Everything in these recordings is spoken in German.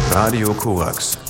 Radio Korax.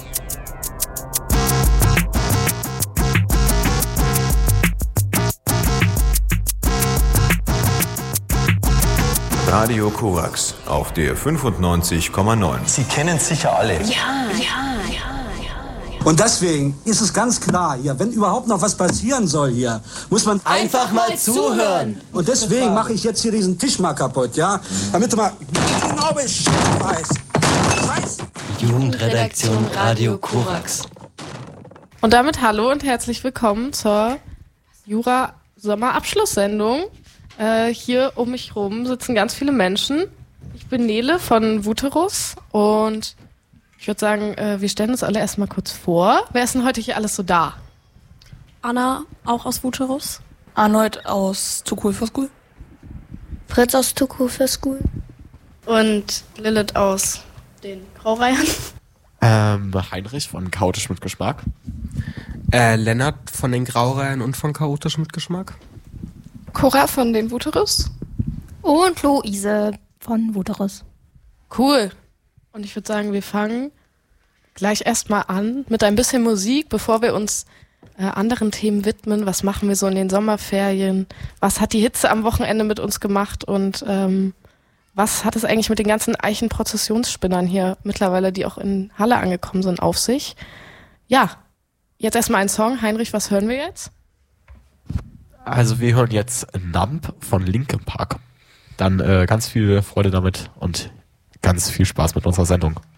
Radio Korax auf der 95,9. Sie kennen es sicher alle. Ja. Und deswegen ist es ganz klar hier, wenn überhaupt noch was passieren soll hier, muss man Einfach mal zuhören. Und deswegen mache ich jetzt hier diesen Tisch mal kaputt, ja? Damit du mal genau Bescheid weißt. Jugendredaktion Radio Korax. Und damit hallo und herzlich willkommen zur Jura-Sommerabschlusssendung. Hier um mich rum sitzen ganz viele Menschen. Ich bin Nele von Vuterus und ich würde sagen, wir stellen uns alle erstmal kurz vor. Wer ist denn heute hier alles so da? Anna, auch aus Vuterus. Arnold aus Too Cool for School. Fritz aus Too Cool for School. Und Lilith aus den Graureihern. Heinrich von Chaotisch mit Geschmack. Lennart von den Graureihern und von Chaotisch mit Geschmack. Cora von den Vuterus. Und Luise von Vuterus. Cool. Und ich würde sagen, wir fangen gleich erstmal an mit ein bisschen Musik, bevor wir uns anderen Themen widmen. Was machen wir so in den Sommerferien? Was hat die Hitze am Wochenende mit uns gemacht? Und was hat es eigentlich mit den ganzen Eichenprozessionsspinnern hier mittlerweile, die auch in Halle angekommen sind, auf sich? Ja, jetzt erstmal ein Song. Heinrich, was hören wir jetzt? Also wir hören jetzt Numb von Linkin Park. Dann ganz viel Freude damit und ganz viel Spaß mit unserer Sendung.